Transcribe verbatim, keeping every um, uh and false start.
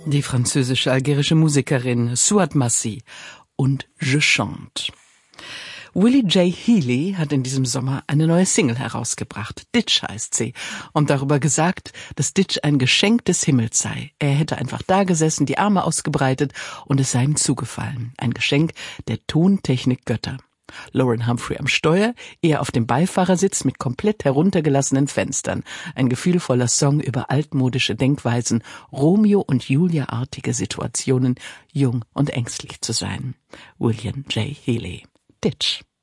Die französische-algerische Musikerin Souad Massi und Je chante. Willie J. Healey hat in diesem Sommer eine neue Single herausgebracht. Ditch heißt sie. Und darüber gesagt, dass Ditch ein Geschenk des Himmels sei. Er hätte einfach da gesessen, die Arme ausgebreitet und es sei ihm zugefallen. Ein Geschenk der Tontechnik-Götter. Lauren Humphrey am Steuer, er auf dem Beifahrersitz mit komplett heruntergelassenen Fenstern. Ein gefühlvoller Song über altmodische Denkweisen, Romeo und Julia-artige Situationen, jung und ängstlich zu sein. William J. Healey. Ditch.